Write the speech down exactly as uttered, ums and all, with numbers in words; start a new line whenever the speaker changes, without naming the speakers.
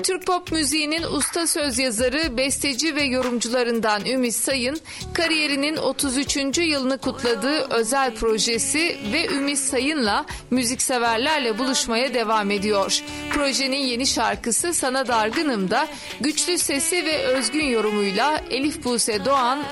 Türk pop müziğinin usta söz yazarı, besteci ve yorumcularından Ümit Sayın, kariyerinin otuz üçüncü yılını kutladığı özel projesi ve Ümit Sayın'la müzikseverlerle buluşmaya devam ediyor. Projenin yeni şarkısı Sana Dargınım da güçlü sesi ve özgün yorumuyla Elif Buse Doğan